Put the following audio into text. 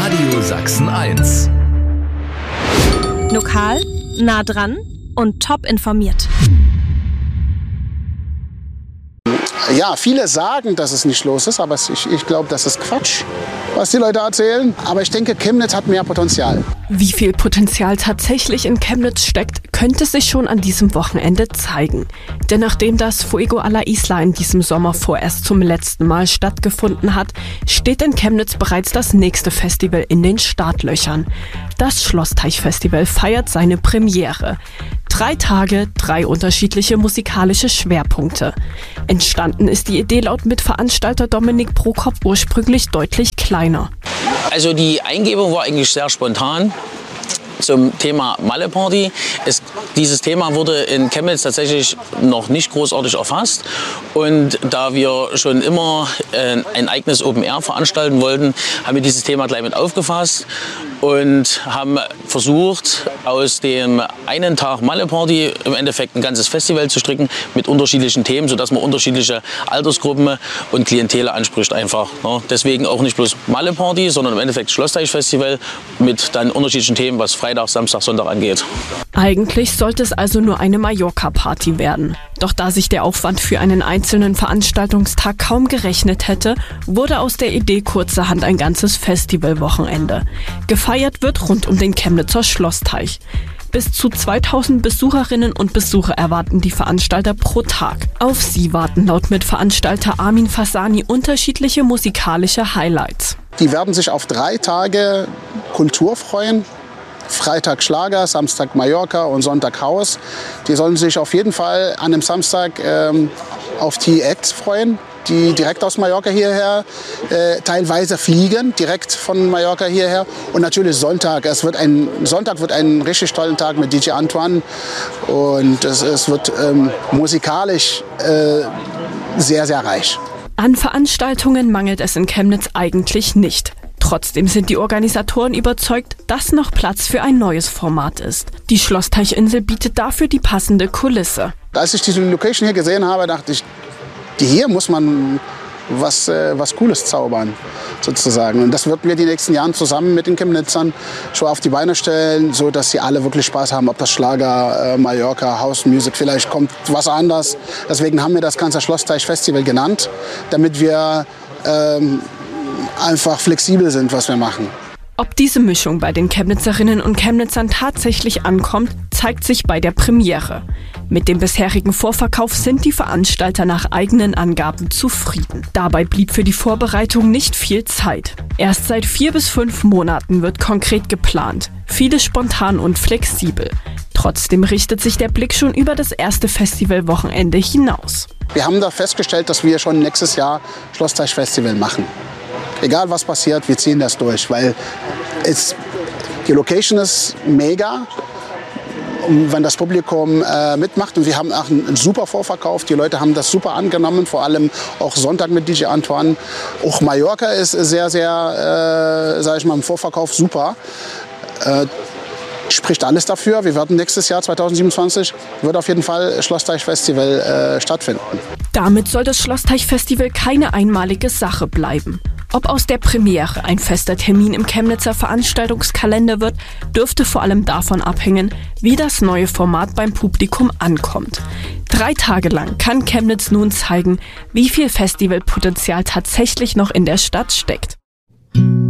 Radio Sachsen 1. Lokal, nah dran und top informiert. Ja, viele sagen, dass es nicht los ist, aber ich glaube, das ist Quatsch, was die Leute erzählen. Aber ich denke, Chemnitz hat mehr Potenzial. Wie viel Potenzial tatsächlich in Chemnitz steckt, könnte sich schon an diesem Wochenende zeigen. Denn nachdem das Fuego a la Isla in diesem Sommer vorerst zum letzten Mal stattgefunden hat, steht in Chemnitz bereits das nächste Festival in den Startlöchern. Das Schlossteich-Festival feiert seine Premiere. 3 Tage, 3 unterschiedliche musikalische Schwerpunkte. Entstanden ist die Idee laut Mitveranstalter Dominik Prokop ursprünglich deutlich kleiner. Also die Eingebung war eigentlich sehr spontan zum Thema Malle-Party. Dieses Thema wurde in Chemnitz tatsächlich noch nicht großartig erfasst. Und da wir schon immer ein eigenes Open Air veranstalten wollten, haben wir dieses Thema gleich mit aufgefasst und haben versucht, aus dem einen Tag Malle-Party im Endeffekt ein ganzes Festival zu stricken mit unterschiedlichen Themen, sodass man unterschiedliche Altersgruppen und Klientele anspricht einfach. Ne? Deswegen auch nicht bloß Malle-Party, sondern im Endeffekt Schlossteich-Festival mit dann unterschiedlichen Themen, was Freitag, Samstag, Sonntag angeht. Eigentlich sollte es also nur eine Mallorca-Party werden. Doch da sich der Aufwand für einen einzelnen Veranstaltungstag kaum gerechnet hätte, wurde aus der Idee kurzerhand ein ganzes Festivalwochenende. Gefeiert wird rund um den Chemnitzer Schlossteich. Bis zu 2000 Besucherinnen und Besucher erwarten die Veranstalter pro Tag. Auf sie warten laut Mitveranstalter Armin Fasani unterschiedliche musikalische Highlights. Die werden sich auf 3 Tage Kultur freuen. Freitag Schlager, Samstag Mallorca und Sonntag Haus. Die sollen sich auf jeden Fall an dem Samstag auf die Acts freuen, die direkt aus Mallorca hierher teilweise fliegen, direkt von Mallorca hierher. Und natürlich Sonntag. Sonntag wird ein richtig toller Tag mit DJ Antoine. Und es wird musikalisch sehr, sehr reich. An Veranstaltungen mangelt es in Chemnitz eigentlich nicht. Trotzdem sind die Organisatoren überzeugt, dass noch Platz für ein neues Format ist. Die Schlossteichinsel bietet dafür die passende Kulisse. Als ich diese Location hier gesehen habe, dachte ich, hier muss man was Cooles zaubern, sozusagen. Und das werden wir die nächsten Jahre zusammen mit den Chemnitzern schon auf die Beine stellen, so dass sie alle wirklich Spaß haben, ob das Schlager, Mallorca, House Music, vielleicht kommt was anderes. Deswegen haben wir das ganze Schlossteich-Festival genannt, damit wir einfach flexibel sind, was wir machen. Ob diese Mischung bei den Chemnitzerinnen und Chemnitzern tatsächlich ankommt, zeigt sich bei der Premiere. Mit dem bisherigen Vorverkauf sind die Veranstalter nach eigenen Angaben zufrieden. Dabei blieb für die Vorbereitung nicht viel Zeit. Erst seit 4 bis 5 Monaten wird konkret geplant. Vieles spontan und flexibel. Trotzdem richtet sich der Blick schon über das erste Festivalwochenende hinaus. Wir haben da festgestellt, dass wir schon nächstes Jahr Schlossteich-Festival machen. Egal was passiert, wir ziehen das durch, weil die Location ist mega. Und wenn das Publikum mitmacht, und wir haben auch einen super Vorverkauf, die Leute haben das super angenommen, vor allem auch Sonntag mit DJ Antoine. Auch Mallorca ist sehr, sehr, sage ich mal, im Vorverkauf super. Spricht alles dafür. Wir werden nächstes Jahr 2027 wird auf jeden Fall Schlossteich-Festival stattfinden. Damit soll das Schlossteich-Festival keine einmalige Sache bleiben. Ob aus der Premiere ein fester Termin im Chemnitzer Veranstaltungskalender wird, dürfte vor allem davon abhängen, wie das neue Format beim Publikum ankommt. 3 Tage lang kann Chemnitz nun zeigen, wie viel Festivalpotenzial tatsächlich noch in der Stadt steckt.